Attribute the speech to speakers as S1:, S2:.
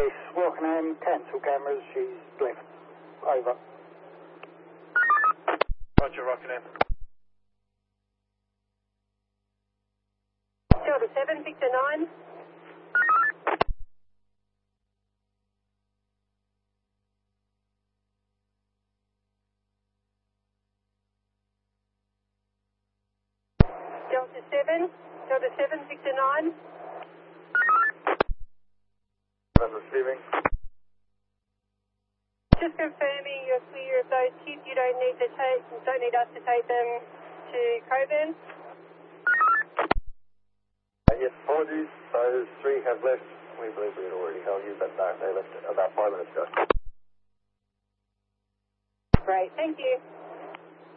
S1: Police, Rockingham, cancel cameras, she's left. Over.
S2: Roger, Rockingham.
S3: Delta 7, Victor 9. Delta 7, Victor 9.
S2: I'm receiving.
S3: Just confirming you're clear of those kids. You don't need us to take them to Coburn.
S2: Yes, apologies. Those three have left. We believe we had already held you, but no, they left about 5 minutes ago.
S3: Great, thank you.